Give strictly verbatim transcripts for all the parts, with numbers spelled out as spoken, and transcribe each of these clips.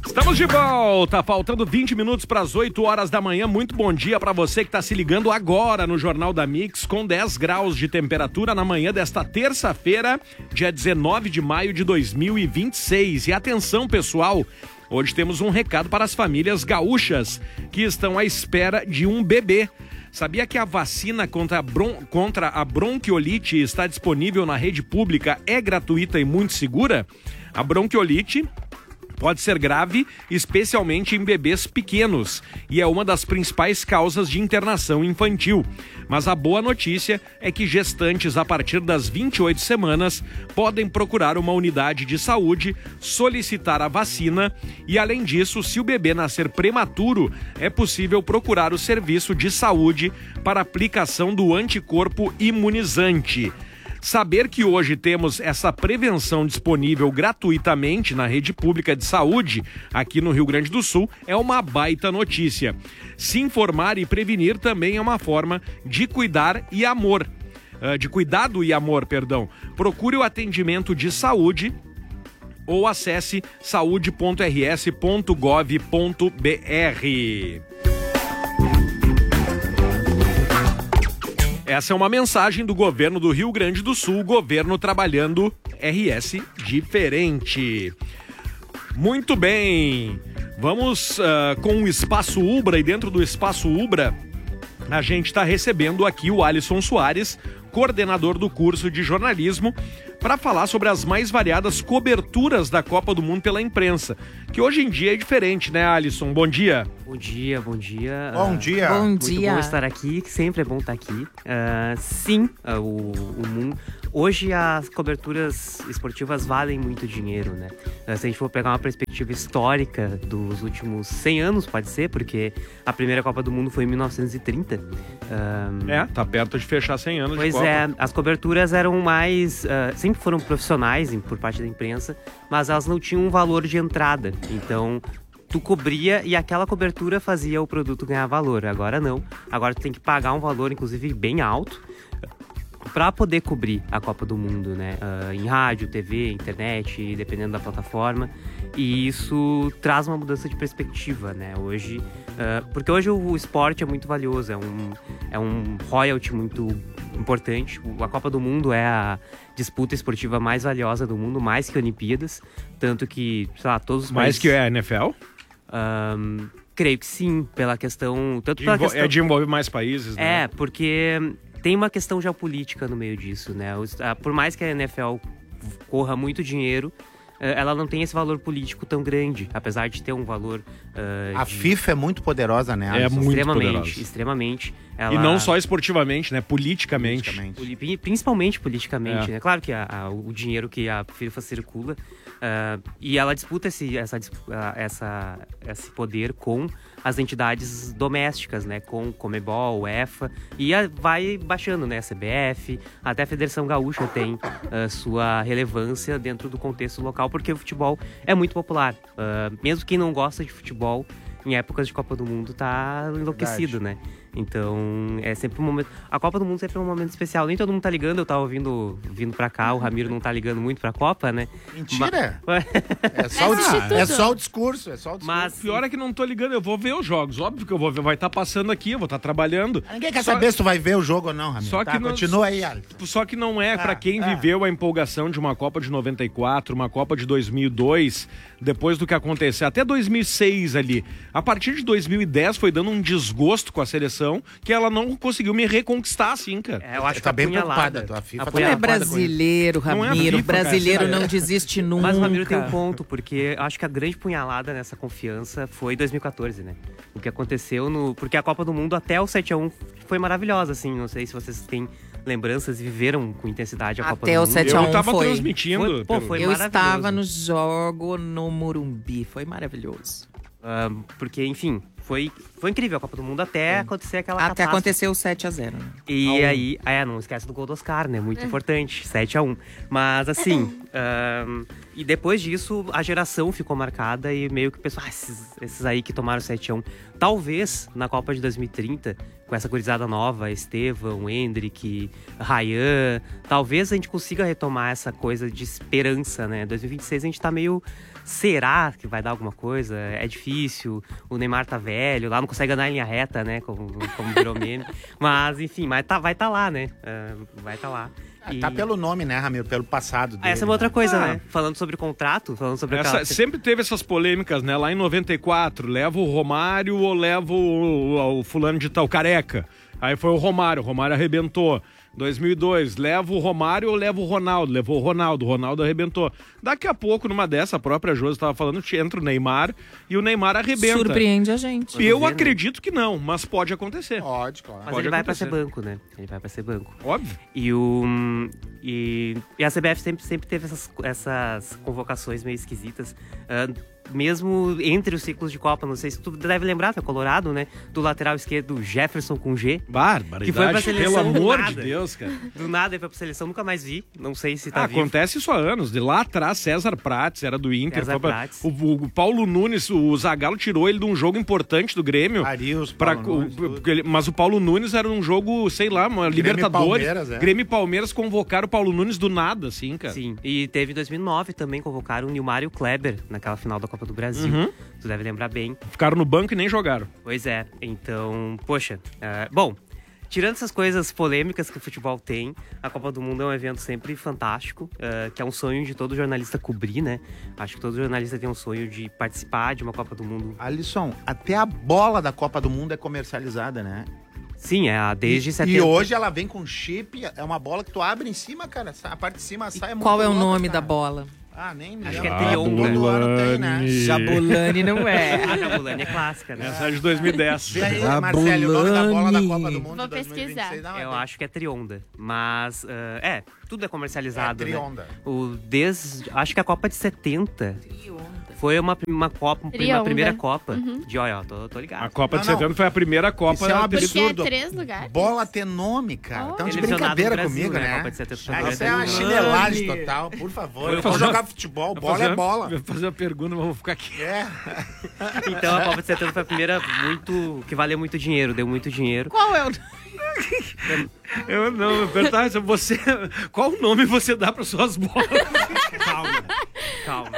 Estamos de volta, faltando vinte minutos para as oito horas da manhã. Muito bom dia para você que está se ligando agora no Jornal da Mix, com dez graus de temperatura na manhã desta terça-feira, dia dezenove de maio de dois mil e vinte e seis. E atenção, pessoal, hoje temos um recado para as famílias gaúchas que estão à espera de um bebê. Sabia que a vacina contra a, bron- contra a bronquiolite está disponível na rede pública, é gratuita e muito segura? A bronquiolite pode ser grave, especialmente em bebês pequenos, e é uma das principais causas de internação infantil. Mas a boa notícia é que gestantes a partir das vinte e oito semanas podem procurar uma unidade de saúde, solicitar a vacina e, além disso, se o bebê nascer prematuro, é possível procurar o serviço de saúde para aplicação do anticorpo imunizante. Saber que hoje temos essa prevenção disponível gratuitamente na rede pública de saúde aqui no Rio Grande do Sul é uma baita notícia. Se informar e prevenir também é uma forma de cuidar e amor, uh, de cuidado e amor, perdão. Procure o atendimento de saúde ou acesse saúde ponto r s ponto gov ponto b r. Essa é uma mensagem do governo do Rio Grande do Sul, governo trabalhando R S diferente. Muito bem, vamos uh, com o Espaço Ubra, e dentro do Espaço Ubra a gente está recebendo aqui o Alisson Soares, coordenador do curso de jornalismo, para falar sobre as mais variadas coberturas da Copa do Mundo pela imprensa, que hoje em dia é diferente, né, Alisson? Bom dia. Bom dia, bom dia. Bom dia. Uh, bom muito dia. bom estar aqui, sempre é bom estar aqui. Uh, sim, uh, o, o mundo... Hoje as coberturas esportivas valem muito dinheiro, né? Uh, se a gente for pegar uma perspectiva histórica dos últimos cem anos, pode ser, porque a primeira Copa do Mundo foi em mil novecentos e trinta. Uh, É, tá perto de fechar cem anos pois de Copa. é, as coberturas eram mais... Uh, sempre foram profissionais por parte da imprensa, mas elas não tinham um valor de entrada. Então... tu cobria e aquela cobertura fazia o produto ganhar valor. Agora não. Agora tu tem que pagar um valor, inclusive, bem alto para poder cobrir a Copa do Mundo, né? Uh, em rádio, T V, internet, dependendo da plataforma. E isso traz uma mudança de perspectiva, né? Hoje, uh, porque hoje o, o esporte é muito valioso, é um, é um royalty muito importante. A Copa do Mundo é a disputa esportiva mais valiosa do mundo, mais que Olimpíadas. Tanto que, sei lá, todos os Mais países... que é a N F L? Um, creio que sim, pela questão... Tanto De pela envol- questão... É de envolver mais países, né? É, porque tem uma questão geopolítica no meio disso, né? Os- ah, Por mais que a N F L corra muito dinheiro, eh, ela não tem esse valor político tão grande, apesar de ter um valor... ah, A de- FIFA é muito poderosa, né, É Alisson? muito extremamente, poderosa. extremamente. Ela... E não só esportivamente, né? Politicamente. Politicamente. Poli- Principalmente politicamente, É. né? Claro que a- a- o dinheiro que a FIFA circula, ah, e ela disputa esse, essa, dis- ah, essa, esse poder com as entidades domésticas, né? Com Comebol, UEFA, e a- vai baixando, né? A C B F, até a Federação Gaúcha tem ah, sua relevância dentro do contexto local, porque o futebol é muito popular. Ah, mesmo quem não gosta de futebol, em épocas de Copa do Mundo, tá enlouquecido, né? Então, é sempre um momento... A Copa do Mundo sempre é um momento especial. Nem todo mundo tá ligando, eu tava ouvindo, vindo pra cá, o Ramiro não tá ligando muito pra Copa, né? Mentira! Mas, É só, o, Assiste dis- tudo. é só o discurso, é só o discurso. mas Pior é que não tô ligando, eu vou ver os jogos. Óbvio que eu vou ver, vai estar passando aqui, eu vou estar trabalhando. Ninguém quer Só- saber se tu vai ver o jogo ou não, Ramiro. Só Tá, que não- continua aí, Alisson. Só que não é pra Ah, quem ah. viveu a empolgação de uma Copa de noventa e quatro, uma Copa de dois mil e dois, depois do que aconteceu, até dois mil e seis ali. A partir de dois mil e dez foi dando um desgosto com a seleção que ela não conseguiu me reconquistar assim, cara. é, eu acho Tá que bem apunhalada. preocupada, tua FIFA tá Tu é Apunhalada. preocupada com brasileiro, Não é a Ramiro. FIFA, cara. brasileiro Sim, não é. desiste nunca. Mas o Ramiro tem um ponto, porque eu acho que a grande punhalada nessa confiança foi dois mil e quatorze, né? O que aconteceu no... Porque a Copa do Mundo até o sete a um foi maravilhosa, assim. Não sei se vocês têm lembranças e viveram com intensidade a Copa Até do o Mundo. sete a um Eu tava foi. transmitindo. Foi- pô, pelo- foi- Eu maravilhoso. estava no jogo no Morumbi. Foi maravilhoso. Ah, porque, enfim, foi, foi incrível a Copa do Mundo até acontecer aquela Até catástrofe. acontecer o sete a zero, né? E aí, é, não esquece do gol do Oscar, né? Muito importante, sete a um. Mas assim, ahn, e depois disso, a geração ficou marcada e meio que o pessoal, ah, esses, esses aí que tomaram sete a um. Talvez, na Copa de dois mil e trinta, com essa gurizada nova, Estevão, Hendrick, Ryan, talvez a gente consiga retomar essa coisa de esperança, né? dois mil e vinte e seis a gente tá meio será que vai dar alguma coisa? É difícil, o Neymar tá velho, lá não consegue andar em linha reta, né? Como, como virou meme. Mas, enfim, mas tá, vai estar tá lá, né? Uh, vai estar tá lá. Ah, tá pelo nome, né, Ramiro? Pelo passado dele. Ah, essa é uma outra né? coisa, Ah. né? Falando sobre o contrato, falando sobre Essa- aquela... sempre teve essas polêmicas, né? Lá em noventa e quatro, leva o Romário ou leva o, o- o fulano de tal, careca. Aí foi o Romário, o Romário arrebentou. dois mil e dois, leva o Romário ou leva o Ronaldo? Levou o Ronaldo, o Ronaldo arrebentou. Daqui a pouco, numa dessa, a própria Josi estava falando, entra o Neymar e o Neymar arrebenta. Surpreende a gente. Eu Vamos ver, né? acredito que não, mas pode acontecer. Pode, claro. Mas pode ele vai pra acontecer. ser banco, né? Ele vai pra ser banco. Óbvio. E, o, e, e a C B F sempre, sempre teve essas, essas convocações meio esquisitas. ah, mesmo entre os ciclos de Copa, não sei se tu deve lembrar, tu é colorado, né? Do lateral esquerdo Jefferson com G. Barbaridade, Que foi pra pelo seleção do amor de nada. Deus, cara. Do nada ele foi pra seleção, nunca mais vi. Não sei se tá Ah, vivo. acontece isso há anos. De lá atrás, César Prates era do Inter. César foi pra- Prates. o, o- o Paulo Nunes, o Zagallo tirou ele de um jogo importante do Grêmio. Arius, Pra, Paulo Nunes, o- tudo. porque ele- mas o Paulo Nunes era um jogo, sei lá, uma Grêmio e Libertadores. Palmeiras, é. Grêmio e Palmeiras convocaram o Paulo Nunes do nada, assim, cara. Sim, e teve em dois mil e nove também, convocaram o Nilmar e o Kleber naquela final da Copa do Brasil. Uhum. Tu deve lembrar bem. Ficaram no banco e nem jogaram. Pois é, então, poxa, é, bom, tirando essas coisas polêmicas que o futebol tem, a Copa do Mundo é um evento sempre fantástico, é, que é um sonho de todo jornalista cobrir, né? Acho que todo jornalista tem um sonho de participar de uma Copa do Mundo. Alisson, até a bola da Copa do Mundo é comercializada, né? Sim, é a desde e, setenta. e hoje ela vem com chip, é uma bola que tu abre em cima, cara. A parte de cima sai muito Qual é o louca, nome cara. da bola? Ah, nem me Acho lembro. que é Trionga. Todo ano tem, né? Jabulani não é. A Jabulani é clássica, né? Essa é de dois mil e dez. Vê aí, A Marcelo, o nome da bola da Bulani. Copa do Mundo Vou de dois mil e vinte e seis. pesquisar. Não, é Eu bem- acho que é Trionda, mas ah, é, tudo é comercializado, É, né? Trionda. O desde, acho que a Copa de setenta foi uma, uma Copa, uma Trionda. primeira Copa Uhum. de, olha, ó, tô, tô ligado. A Copa de Não, não. setenta foi a primeira Copa. Isso é uma da Porque é absurdo. três lugares. Bola ter nome, cara. Oh. Então de Selecionado brincadeira no Brasil, comigo, né? né? Copa de setenta foi Ah, a isso é uma primeira. chinelagem total, por favor. Eu vou fazer- jogar futebol, Vou bola fazer- é bola. Vou fazer uma pergunta, mas vou ficar aqui. É. Então a Copa de setenta foi a primeira muito que valeu muito dinheiro, deu muito dinheiro. Qual é o... Eu não, eu perguntar, você, qual nome você dá para suas bolas? Calma, calma.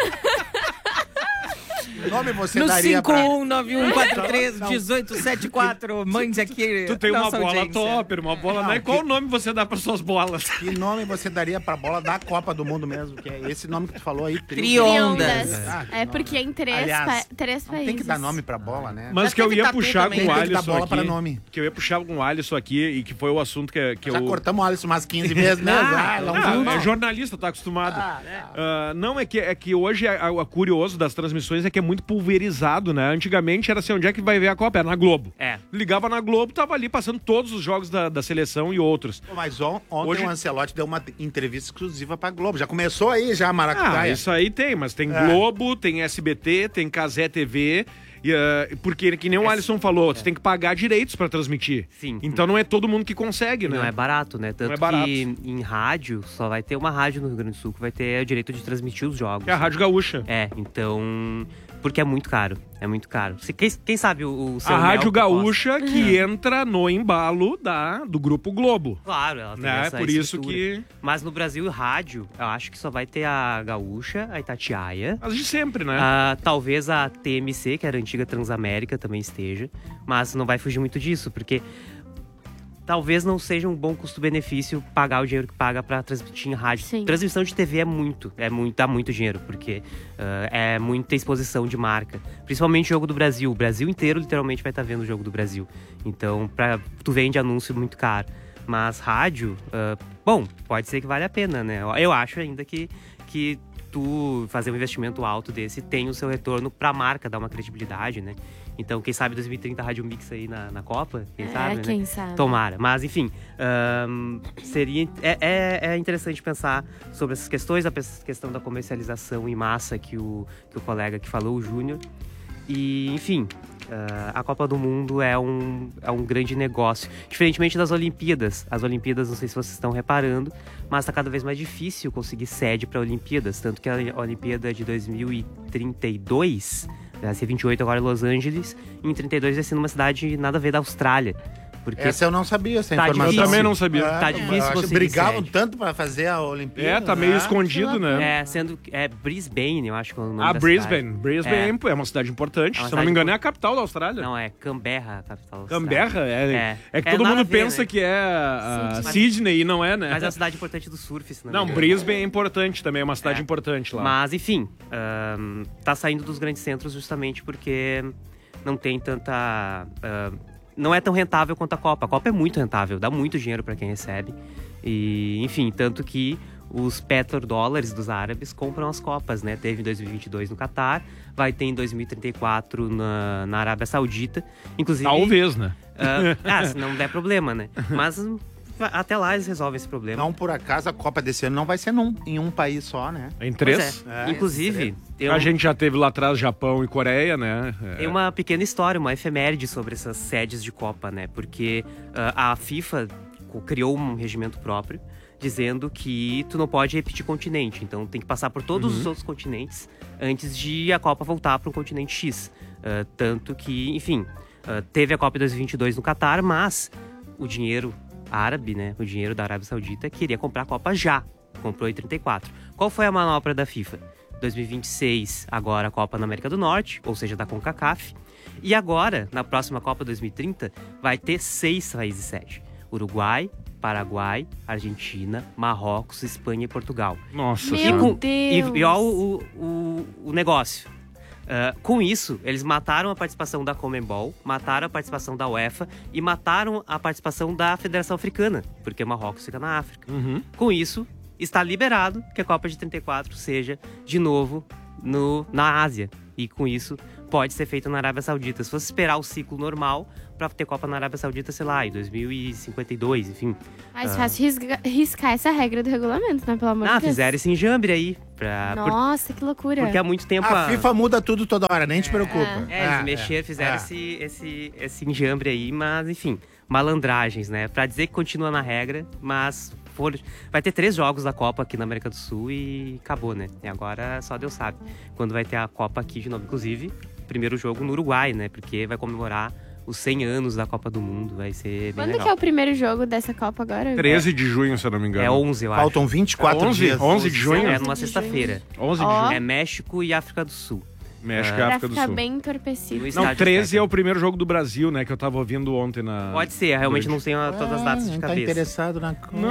Que nome você No daria cinco pra... um nove um quatro três um oito sete quatro, mande aqui. Tu tem uma nossa bola audiência. top, uma bola. Não, e qual nome você dá para suas bolas? Que nome você daria pra bola da Copa do Mundo mesmo? Que é esse nome que tu falou aí, Trio. Triondas. Ah, que É porque em três, Aliás, pa- três Não países. tem que dar nome pra bola, né? Mas Já que eu teve ia tatu puxar também, com o tem que dar Alisson bola aqui. pra nome. Que eu ia puxar com o Alisson aqui e que foi o assunto que, que Já eu. cortamos o Alisson umas quinze vezes, né? Ah, Ah, não Ah, viu? é jornalista, tá acostumado. Ah, Ah, não, é que, é que hoje é, é curioso das transmissões é que é muito pulverizado, né? Antigamente era assim, onde é que vai ver a Copa? Era na Globo. É. Ligava na Globo, tava ali passando todos os jogos da, da seleção e outros. Pô, Mas on- ontem Hoje- o Ancelotti deu uma entrevista exclusiva pra Globo. Já começou aí, já, a Ah, Maracutaia. isso aí tem, mas tem É. Globo, tem S B T, tem Cazé T V. E, ah, porque, que nem o É, Alisson falou, você tem que pagar direitos pra transmitir. Sim. Então não é todo mundo que consegue, né? Não é barato, né? Tanto é barato. que em rádio só vai ter uma rádio no Rio Grande do Sul que vai ter o direito de transmitir os jogos. É a Rádio Gaúcha. É, então. Porque é muito caro. É muito caro. Se, quem, quem sabe o, o seu A Mel Rádio que possa- Gaúcha que entra no embalo da, do Grupo Globo. Claro, ela tem Né? essa Por isso estrutura. que. Mas no Brasil, rádio, eu acho que só vai ter a Gaúcha, a Itatiaia. As de sempre, né? Ah, talvez a T M C, que era a antiga Transamérica, também esteja. Mas não vai fugir muito disso, porque talvez não seja um bom custo-benefício pagar o dinheiro que paga pra transmitir em rádio. Sim. Transmissão de T V é muito, é muito, dá muito dinheiro, porque ah, é muita exposição de marca. Principalmente o Jogo do Brasil. O Brasil inteiro literalmente vai estar vendo o Jogo do Brasil. Então, pra, tu vende anúncio muito caro. Mas rádio, ah, bom, pode ser que vale a pena, né? Eu, eu acho ainda que, que tu fazer um investimento alto desse tem o seu retorno pra marca, dar uma credibilidade, né? Então, quem sabe dois mil e trinta Rádio Mix aí na, na Copa, quem É, sabe, né? quem sabe. Tomara. Mas, enfim, ahn, seria, é, é, é interessante pensar sobre essas questões, a pe- questão da comercialização em massa que o, que o colega que falou, o Júnior. E, enfim, ah, a Copa do Mundo é um, é um grande negócio. Diferentemente das Olimpíadas. As Olimpíadas, não sei se vocês estão reparando, mas está cada vez mais difícil conseguir sede para Olimpíadas. Tanto que a Olimpíada de dois mil e trinta e dois, vai ser vinte e oito agora em Los Angeles, e em trinta e dois vai ser numa cidade nada a ver da Austrália. Porque Essa eu não sabia, essa Tá informação. Eu difícil. também não sabia. É, Tá eu difícil acho- conseguir Brigavam sede. tanto pra fazer a Olimpíada. É, tá meio né? escondido, né? É, sendo que é Brisbane, eu acho que é o nome Ah, da Brisbane. cidade. Brisbane é. uma cidade importante. É uma Se eu não me cidade engano, é a importante. capital da Austrália. Não, é Canberra, a capital da Canberra? Austrália. É, É. é que É, todo nada mundo a ver, pensa né? que é a Sim, mas- Sydney e não é, né? Mas é uma cidade importante do surf, se não me Não, engano. Brisbane é importante também, é uma cidade É. importante lá. Mas, enfim, ahn, tá saindo dos grandes centros justamente porque não tem tanta... ahn, não é tão rentável quanto a Copa. A Copa é muito rentável, dá muito dinheiro para quem recebe. E, enfim, tanto que os petrodólares dos árabes compram as Copas, né? Teve em dois mil e vinte e dois no Catar, vai ter em dois mil e trinta e quatro na, na Arábia Saudita. Inclusive... Talvez, né? ah, ah, se não der problema, né? Mas hum, até lá eles resolvem esse problema. Não por acaso a Copa desse ano não vai ser num, em um país só, né? Em Pois três. é. É, Inclusive, tem, um- A gente já teve lá atrás Japão e Coreia, né? É. tem uma pequena história, uma efeméride sobre essas sedes de Copa, né? Porque ah, a FIFA co- criou um regimento próprio dizendo que tu não pode repetir continente. Então tem que passar por todos os outros continentes antes de a Copa voltar para o continente X. Ah, tanto que, enfim, ah, teve a Copa dois mil e vinte e dois no Catar, mas o dinheiro árabe, né? O dinheiro da Arábia Saudita queria comprar a Copa já. Comprou em trinta e quatro. Qual foi a manobra da FIFA? dois mil e vinte e seis, agora a Copa na América do Norte, ou seja, da CONCACAF. E agora, na próxima Copa dois mil e trinta, vai ter seis países sede. Uruguai, Paraguai, Argentina, Marrocos, Espanha e Portugal. Nossa Meu E, Senhora. com, Deus! e, e olha o, o, o negócio. Ah, com isso, eles mataram a participação da Conmebol, mataram a participação da UEFA e mataram a participação da Federação Africana, porque Marrocos fica na África. Uhum. Com isso, está liberado que a Copa de trinta e quatro seja, de novo, no, na Ásia. E com isso, pode ser feita na Arábia Saudita. Se fosse esperar o ciclo normal para ter Copa na Arábia Saudita, sei lá, em dois mil e cinquenta e dois, enfim. Mais fácil risca- riscar essa regra do regulamento, né? Pelo amor Ah, de Deus. fizeram esse enjambre aí. Pra, por- Nossa, que loucura. porque há muito tempo... A FIFA muda tudo toda hora, nem te preocupa. É, eles mexeram, fizeram é. esse, esse, esse enjambre aí, mas enfim, malandragens, né? Pra dizer que continua na regra, mas for, vai ter três jogos da Copa aqui na América do Sul e acabou, né? E agora só Deus sabe quando vai ter a Copa aqui de novo. Inclusive, primeiro jogo no Uruguai, né? Porque vai comemorar os cem anos da Copa do Mundo, vai ser bem Quando legal. que é o primeiro jogo dessa Copa agora? treze de junho, se eu não me engano. É onze, eu acho. Faltam vinte e quatro É onze? dias. onze de junho? É numa sexta-feira. onze de Ó. junho. É México e África do Sul. México e Pra África do ficar Sul. bem entorpecido. No Não, estádio treze é Azteca. o primeiro jogo do Brasil, né? Que eu tava ouvindo ontem na... Pode ser, realmente não tenho todas as datas Ah, de não tá cabeça. interessado na Copa.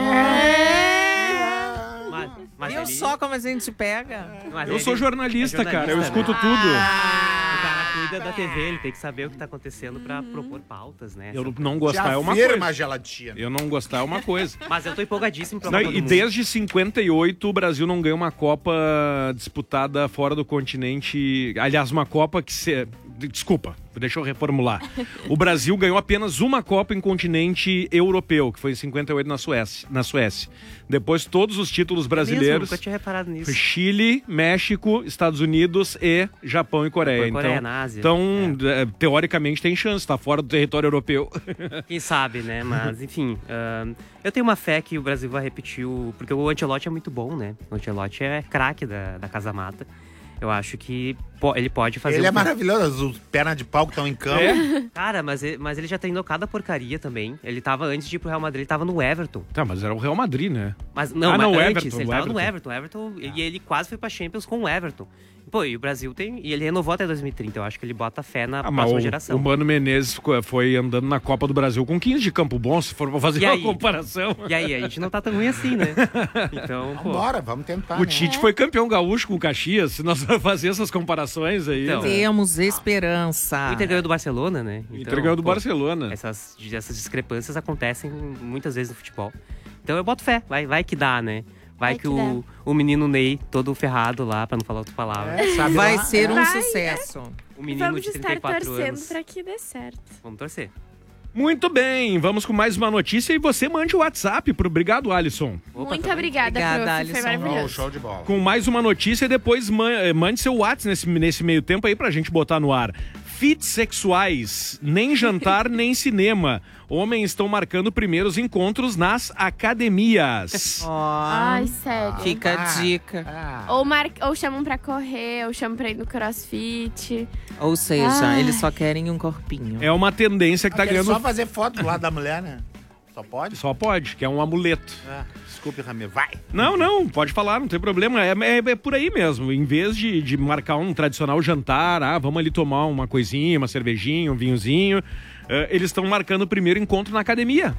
Mas, mas Viu ali- só como a gente pega? mas Eu ali- sou jornalista, é cara. Eu jornalista, escuto né? tudo. O cara cuida da T V, ele tem que saber o que tá acontecendo pra propor pautas, né? Eu não gostar é uma Afirma coisa. a gelatina. Eu não gostar é uma coisa. Mas eu tô empolgadíssimo pra Não, Copa do e Mundo. desde cinquenta e oito o Brasil não ganha uma Copa disputada fora do continente. Aliás, uma Copa que se... Desculpa, deixa eu reformular. O Brasil ganhou apenas uma Copa em continente europeu, que foi em cinquenta e oito na Suécia. Na Suécia. Depois, todos os títulos Mesmo, brasileiros... nunca tinha reparado nisso. Foi Chile, México, Estados Unidos e Japão e Coreia. Japão e Coreia, então, na Ásia. então é, teoricamente tem chance, tá fora do território europeu. Quem sabe, né? Mas, enfim, ahn, eu tenho uma fé que o Brasil vai repetir o... Porque o Ancelotti é muito bom, né? O Ancelotti é craque da, da Casa Mata. Eu acho que po- ele pode fazer... Ele é um- maravilhoso, os pernas de pau que estão em campo. É? Cara, mas ele, mas ele já treinou cada porcaria também. Ele tava, antes de ir pro Real Madrid, ele tava no Everton. Tá, mas era o Real Madrid, né? Mas não, Ah, mas não, o antes, Everton, ele o tava no Everton. Everton. Everton e ele quase foi pra Champions com o Everton. Pô, e o Brasil tem... E ele renovou até dois mil e trinta. Eu acho que ele bota fé na Ah, mas próxima o, geração. o Mano Menezes ficou- foi andando na Copa do Brasil com quinze de campo bom, se for pra fazer E uma aí? comparação. E aí, a gente não tá tão ruim assim, né? Então, pô... Bora, vamos tentar. O né? Tite foi campeão gaúcho com o Caxias, se nós vamos fazer essas comparações aí. Então, né? Temos esperança. O Inter ganhou do Barcelona, né? O Inter ganhou do pô, Barcelona. Essas, essas discrepâncias acontecem muitas vezes no futebol. Então eu boto fé, vai, vai que dá, né? Vai, Vai que, que o, o menino Ney, todo ferrado lá, pra não falar outra palavra. É, sabe Vai lá? ser um Vai, sucesso. O menino Vamos de estar trinta e quatro torcendo anos. pra que dê certo. Vamos torcer. Muito bem, vamos com mais uma notícia e você mande o WhatsApp pro Obrigado, Alisson. Opa, Muito tá bom. obrigada, Obrigada, prof. Alisson. Foi Oh, maravilhoso. show de bola. Com mais uma notícia e depois man- eh, mande seu WhatsApp nesse, nesse meio tempo aí pra gente botar no ar. Crossfit sexuais, nem jantar, nem cinema. Homens estão marcando primeiros encontros nas academias. Ó, Ai, sério. fica a Ah. dica. Ah. Ou, mar... ou chamam pra correr, ou chamam pra ir no crossfit. Ou seja, Ai. eles só querem um corpinho. É uma tendência que tá Ah, quer ganhando... só fazer foto do lado da mulher, né? Só pode? Só pode, que é um amuleto. Ah, desculpe, Ramiro. Vai. Não, não, pode falar, não tem problema. É, é- é por aí mesmo. Em vez de, de marcar um tradicional jantar, ah, vamos ali tomar uma coisinha, uma cervejinha, um vinhozinho, eh, eles estão marcando o primeiro encontro na academia.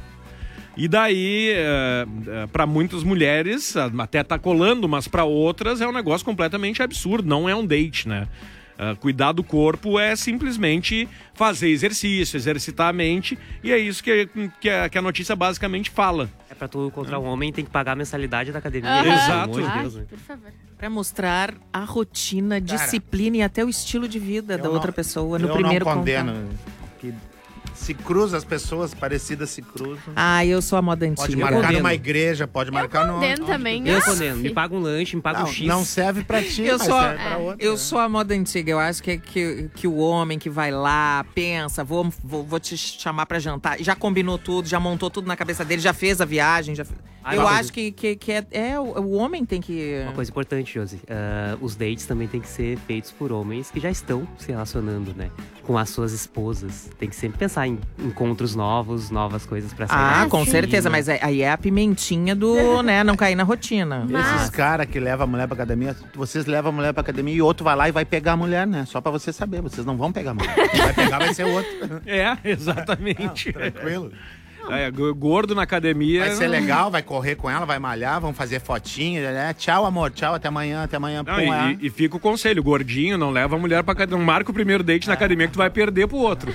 E daí, eh, eh, para muitas mulheres, ah, até tá colando, mas para outras é um negócio completamente absurdo, não é um date, né? Ah, cuidar do corpo é simplesmente fazer exercício, exercitar a mente, e é isso que, que, a, que a notícia basicamente fala. É pra tu encontrar um homem, tem que pagar a mensalidade da academia. Aham. Pelo Exato. amor de Ai, Deus, né? por favor. Pra mostrar a rotina, disciplina e até o estilo de vida da Eu outra não- pessoa no eu primeiro não contato. condeno. Que se cruza, as pessoas parecidas se cruzam. Ah, eu sou a moda antiga. Pode eu marcar condeno. numa igreja, pode marcar no. Condeno também. Eu Ah, condeno. Me sim. paga um lanche, me paga um Não, X. não serve pra ti, Eu mas sou- serve pra é. outra. Eu né? sou a moda antiga. Eu acho que, que, que o homem que vai lá, pensa, vou, vou, vou te chamar pra jantar, já combinou tudo, já montou tudo na cabeça dele, já fez a viagem. Já... Ah, eu uma acho coisa- que, que, que é, é o, o homem tem que. Uma coisa importante, Josi. ah, os dates também têm que ser feitos por homens que já estão se relacionando, né? Com as suas esposas. Tem que sempre pensar em encontros novos, novas coisas pra sair. Ah, Ah, com sim. certeza, mas é- aí é a pimentinha do, né, não cair na rotina. Mas- Esses caras que levam a mulher pra academia, vocês levam a mulher pra academia e outro vai lá e vai pegar a mulher, né? Só pra você saber, vocês não vão pegar a mulher. Quem vai pegar vai ser o outro. É, exatamente. Tranquilo. É, go- gordo na academia. Vai ser legal, vai correr com ela, vai malhar, vão fazer fotinha, né? Tchau, amor, tchau, até amanhã, até amanhã. Não, Pum, é. e, e fica o conselho, gordinho, não leva a mulher pra academia. Não marca o primeiro date na academia que tu vai perder pro outro.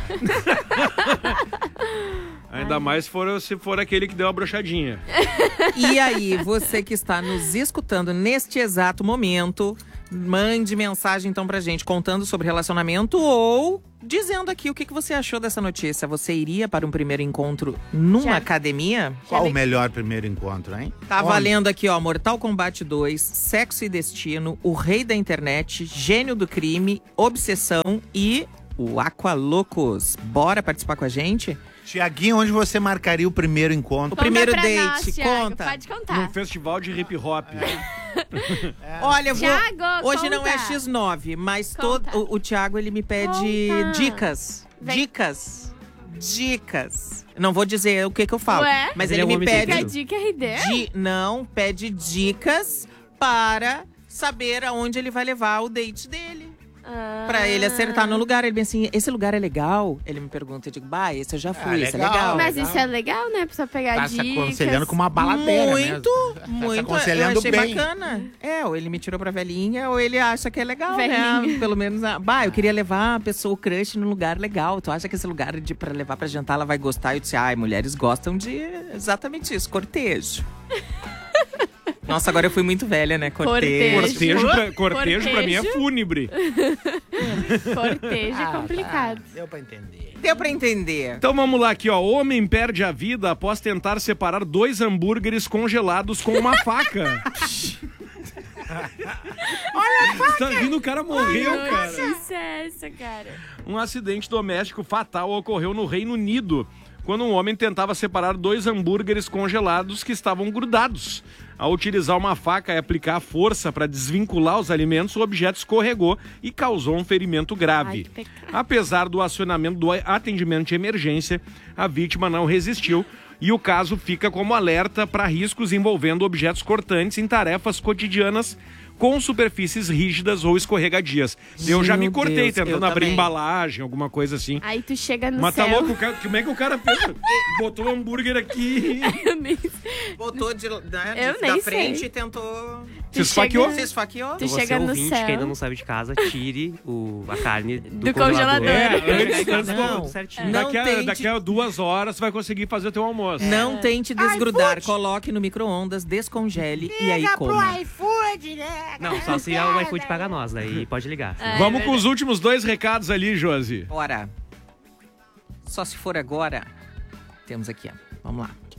Ainda mais se for, se for aquele que deu a brochadinha. E aí, você que está nos escutando neste exato momento, mande mensagem então pra gente contando sobre relacionamento ou dizendo aqui o que, que você achou dessa notícia. Você iria para um primeiro encontro numa Já- academia? Qual o melhor primeiro encontro, hein? Tá Onde? valendo aqui, ó, Mortal Kombat dois, Sexo e Destino, O Rei da Internet, Gênio do Crime, Obsessão e o Aqualocos. Bora participar com a gente? Tiaguinho, onde você marcaria o primeiro encontro? Conta primeiro pra date, nós, Thiago, conta. Pode Num contar. festival de hip hop. Olha, eu vou... Thiago, hoje não é conta. xis nove, mas Conta. todo... o, o Thiago, ele me pede Conta. dicas. Vem. Dicas. Dicas. Não vou dizer o que que eu falo, Ué? mas Ele ele, é um me homem pede... Fica a dica R D. Di- Não, pede dicas para saber aonde ele vai levar o date dele. Ah. Pra ele acertar no lugar. Ele bem assim, esse lugar é legal? Ele me pergunta, eu digo, bah, esse eu já fui, esse é legal. legal. Mas legal. isso é legal, né? Pra você pegar Tá se dicas. aconselhando com uma baladeira Muito, mesmo. muito. Tá se Eu aconselhando achei bem. bacana. É, ou ele me tirou pra velhinha, ou ele acha que é legal, né? Velhinha. Pelo menos, ah, bah, eu queria levar a pessoa, o crush, num lugar legal. Tu acha que esse lugar de, pra levar pra jantar, ela vai gostar? Eu disse, ai, mulheres gostam de exatamente isso, cortejo. Nossa, agora eu fui muito velha, né? Cortejo. Cortejo, pra, cortejo pra mim é Cortejo. fúnebre. Cortejo é Ah, complicado. tá. Deu pra entender. Deu pra entender. Então vamos lá aqui, ó. Homem perde a vida após tentar separar dois hambúrgueres congelados com uma faca. Olha a faca! Tá vindo, o cara morreu, cara. Sucesso, cara. Um acidente doméstico fatal ocorreu no Reino Unido, quando um homem tentava separar dois hambúrgueres congelados que estavam grudados. Ao utilizar uma faca e aplicar força para desvincular os alimentos, o objeto escorregou e causou um ferimento Ai, grave. que pecado. Apesar do acionamento do atendimento de emergência, a vítima não resistiu e o caso fica como alerta para riscos envolvendo objetos cortantes em tarefas cotidianas com superfícies rígidas ou escorregadias. Eu já me Meu cortei Deus, tentando eu abrir também. embalagem, alguma coisa assim. Aí tu chega no Mas tá céu. louco, o cara- como é que o cara fez? Botou o hambúrguer aqui. Eu nem- Botou de, né, de- Eu da nem frente sei. e tentou... Se esfaqueou? Se esfaqueou? Tu Você chega no ouvinte céu. que ainda não sabe de casa, tire o, a carne do, Do congelador. É, antes, antes Não. do- certinho. Não daqui, a, tente- daqui a duas horas você vai conseguir fazer o teu almoço. Não tente desgrudar. Coloque no micro-ondas, descongele e aí coma. iFood, né? Não, só se o iFood paga nós, daí pode ligar. É, Vamos é com os últimos dois recados ali, Josi. Bora. Só se for agora. Temos aqui, ó. Vamos lá.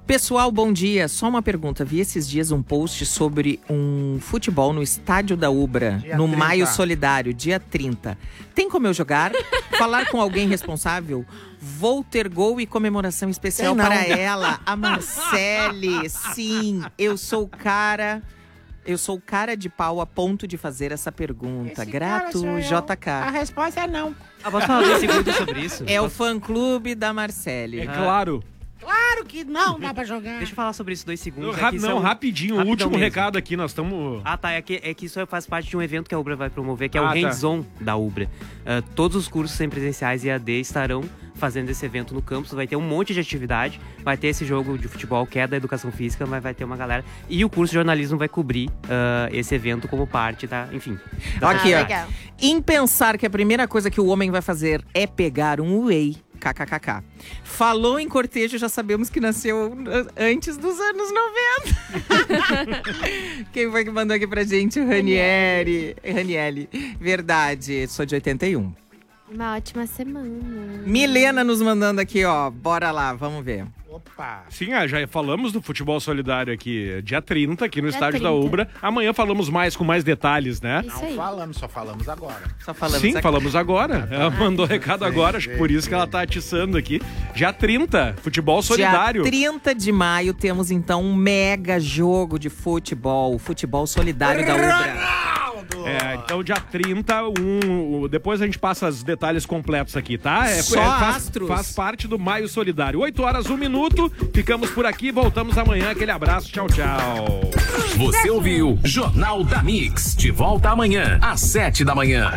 Pessoal, bom dia. Só uma pergunta. Vi esses dias um post sobre um futebol no estádio da Ubra, Dia no trinta. Maio Solidário, dia trinta. Tem como eu jogar? Falar com alguém responsável? Vou ter gol e comemoração especial Tem não. para ela, a Marcele. Sim, eu sou o cara... Eu sou o cara de pau a ponto de fazer essa pergunta. Esse Grato, cara sou eu. J A K. resposta é não. Ah, posso falar dois segundos sobre isso? É o Posso- fã-clube da Marcele. É claro. Claro que não dá pra jogar. Deixa eu falar sobre isso dois segundos. Ra- é que não, são- rapidinho, o rapidão último mesmo. recado aqui, nós estamos... Ah, tá. É que, é que isso faz parte de um evento que a Ubra vai promover, que é Ah, o tá. Hands-On da Ubra. Ah, todos os cursos semipresenciais e A D estarão fazendo esse evento no campus. Vai ter um monte de atividade. Vai ter esse jogo de futebol que é da educação física, mas vai ter uma galera. E o curso de jornalismo vai cobrir ah, esse evento como parte da... Enfim. da Aqui, Ah, ó. legal. Em pensar que a primeira coisa que o homem vai fazer é pegar um whey. KKKK. Falou em cortejo, já sabemos que nasceu antes dos anos noventa. Quem foi que mandou aqui pra gente? O Ranieri. Ranieri. Verdade, sou de oitenta e um. Uma ótima semana. Milena nos mandando aqui, ó. Bora lá, vamos ver. Opa. Sim, ah, já falamos do futebol solidário aqui, dia trinta, aqui no Dia estádio da trinta. Ubra. Amanhã falamos mais, com mais detalhes, né? Isso Não aí. falamos, só falamos agora. Só falamos Sim, aqui. falamos agora. Ela mandou recado Sim, agora, acho que por sim, isso que ela tá atiçando aqui. Dia trinta, futebol solidário. Dia trinta de maio temos então um mega jogo de futebol, o futebol solidário da Ubra. É, então dia trinta, um, um- depois a gente passa os detalhes completos aqui, tá? É, Só faz, astros. faz parte do Maio Solidário. oito horas, um minuto. Ficamos por aqui, voltamos amanhã. Aquele abraço, tchau, tchau. Você ouviu Jornal da Mix. De volta amanhã, às sete da manhã.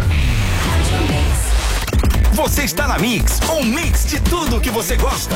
Você está na Mix, um mix de tudo que você gosta.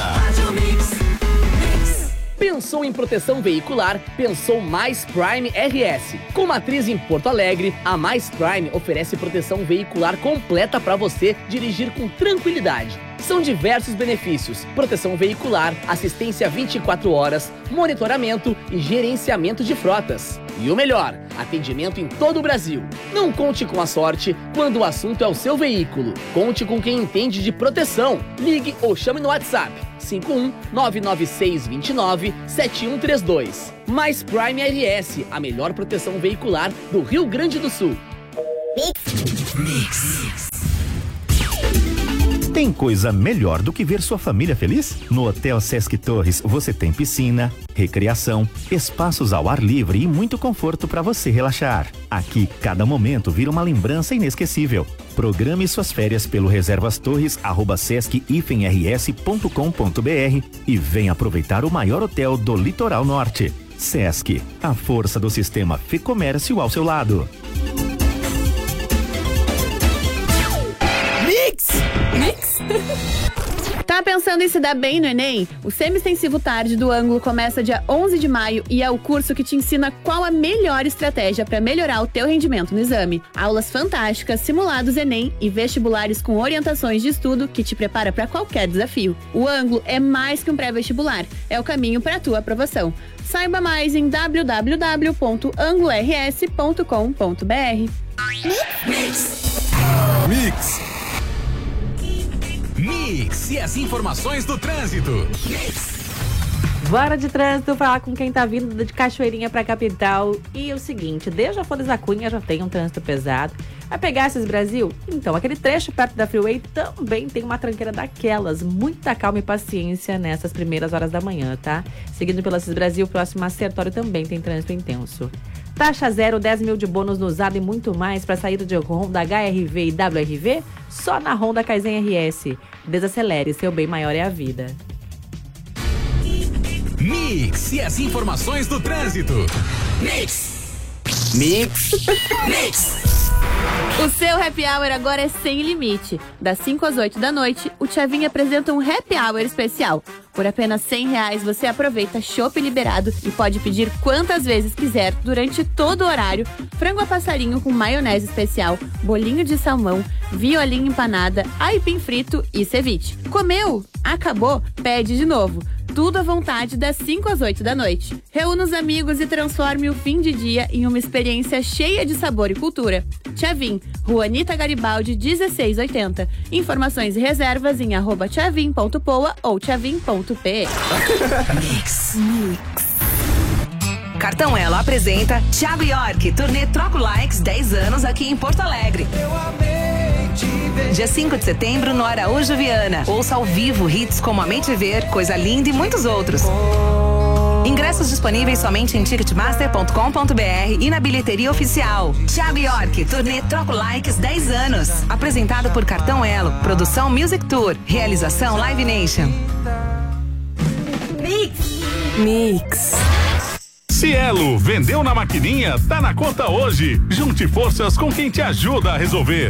Pensou em proteção veicular? Pensou Mais Prime R S. Com matriz em Porto Alegre, a Mais Prime oferece proteção veicular completa para você dirigir com tranquilidade. São diversos benefícios: proteção veicular, assistência vinte e quatro horas, monitoramento e gerenciamento de frotas. E o melhor, atendimento em todo o Brasil. Não conte com a sorte quando o assunto é o seu veículo. Conte com quem entende de proteção. Ligue ou chame no WhatsApp cinco um nove nove seis dois nove sete um três dois. Mais Prime R S, a melhor proteção veicular do Rio Grande do Sul. Tem coisa melhor do que ver sua família feliz? No Hotel Sesc Torres você tem piscina, recreação, espaços ao ar livre e muito conforto para você relaxar. Aqui, cada momento vira uma lembrança inesquecível. Programe suas férias pelo reservastorres arroba sesc r s ponto com ponto b r e venha aproveitar o maior hotel do litoral norte. Sesc, a força do sistema Fê Comércio ao seu lado. Tá pensando em se dar bem no Enem? O Semi-Extensivo Tarde do Ângulo começa dia onze de maio e é o curso que te ensina qual a melhor estratégia para melhorar o teu rendimento no exame. Aulas fantásticas, simulados Enem e vestibulares com orientações de estudo que te prepara para qualquer desafio. O Ângulo é mais que um pré-vestibular, é o caminho para a tua aprovação. Saiba mais em w w w ponto angulo r s ponto com ponto b r. Mix. Mix e as informações do trânsito. Bora de trânsito, falar com quem tá vindo de Cachoeirinha pra capital. E o seguinte, desde a Flores da Cunha já tem um trânsito pesado. Vai pegar esses Brasil? Então, aquele trecho perto da Freeway também tem uma tranqueira daquelas. Muita calma e paciência nessas primeiras horas da manhã, tá? Seguindo pela Cis Brasil, próximo a Sertório também tem trânsito intenso. Taxa zero, dez mil de bônus no usado e muito mais para saída de Honda H R V e W R V só na Honda Kaizen R S. Desacelere, seu bem maior é a vida. Mix e as informações do trânsito. Mix. Mix. Mix. O seu happy hour agora é sem limite. Das cinco às oito da noite, o Tchavinho apresenta um happy hour especial. Por apenas cem reais você aproveita chopp liberado e pode pedir quantas vezes quiser durante todo o horário. Frango a passarinho com maionese especial, bolinho de salmão, violinha empanada, aipim frito e ceviche. Comeu? Acabou? Pede de novo. tudo à vontade das cinco às oito da noite. Reúna os amigos e transforme o fim de dia em uma experiência cheia de sabor e cultura. Tchavim, Rua Anita Garibaldi, dezesseis oitenta. Informações e reservas em arroba tchavim ponto poa ou tchavim ponto pe. Mix. Mix. Cartão Elo apresenta Thiago York, turnê Troco Likes dez anos aqui em Porto Alegre. Dia cinco de setembro no Araújo Viana. Ouça ao vivo hits como Amei Te Ver, Coisa Linda e muitos outros. Ingressos disponíveis somente em ticketmaster ponto com ponto br e na bilheteria oficial. Thiago York, turnê Troco Likes dez anos. Apresentado por Cartão Elo, produção Music Tour, realização Live Nation. Mix. Mix. Cielo, vendeu na maquininha, tá na conta hoje. Junte forças com quem te ajuda a resolver.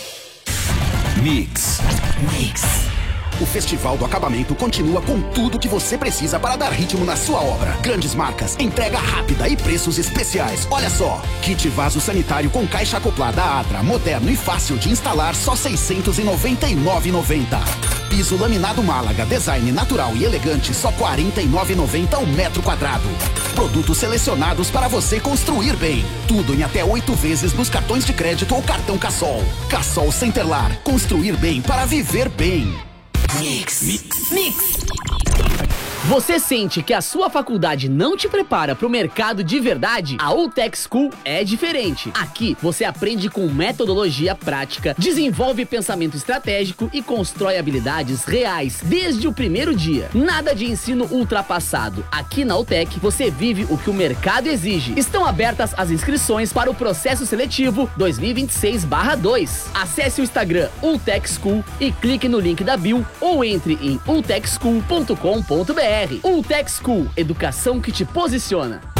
Mix. Mix. O Festival do Acabamento continua com tudo que você precisa para dar ritmo na sua obra. Grandes marcas, entrega rápida e preços especiais. Olha só, kit vaso sanitário com caixa acoplada Atra, moderno e fácil de instalar, só seiscentos e noventa e nove reais e noventa centavos. Piso laminado Málaga, design natural e elegante, só quarenta e nove reais e noventa centavos um metro quadrado. Produtos selecionados para você construir bem. Tudo em até oito vezes nos cartões de crédito ou cartão Cassol. Cassol Centerlar, construir bem para viver bem. Mix. Mix. Mix. Você sente que a sua faculdade não te prepara para o mercado de verdade? A Ultech School é diferente. Aqui você aprende com metodologia prática, desenvolve pensamento estratégico e constrói habilidades reais desde o primeiro dia. Nada de ensino ultrapassado. Aqui na Ultech você vive o que o mercado exige. Estão abertas as inscrições para o processo seletivo dois mil e vinte e seis barra dois. Acesse o Instagram Ultech School e clique no link da bio ou entre em ultech school ponto com ponto br. Ultech School, educação que te posiciona.